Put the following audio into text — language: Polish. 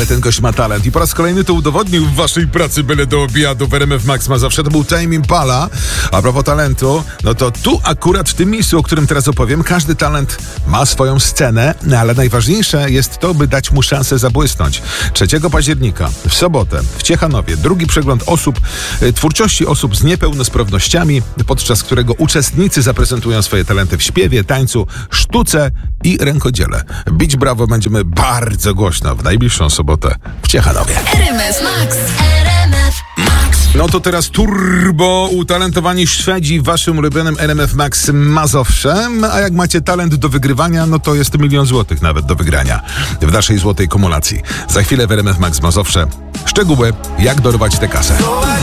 ale ten gość ma talent i po raz kolejny to udowodnił w waszej pracy byle do obiadu w RMF Max Mazowsze. To był Tame Impala. A propos talentu, no to tu akurat w tym miejscu, o którym teraz opowiem, każdy talent ma swoją scenę, ale najważniejsze jest to, by dać mu szansę zabłysnąć. 3 października, w sobotę, w Ciechanowie, drugi przegląd twórczości osób z niepełnosprawnościami, podczas którego uczestnicy zaprezentują swoje talenty w śpiewie, tańcu, sztuce i rękodziele. Bić brawo będziemy bardzo głośno w najbliższą sobotę w Ciechanowie. RMF Max. RMF Max. No to teraz turbo utalentowani Szwedzi w waszym ulubionym RMF Max Mazowsze. A jak macie talent do wygrywania, no to jest 1 000 000 złotych nawet do wygrania w naszej złotej kumulacji. Za chwilę w RMF Max Mazowsze szczegóły, jak dorwać tę kasę.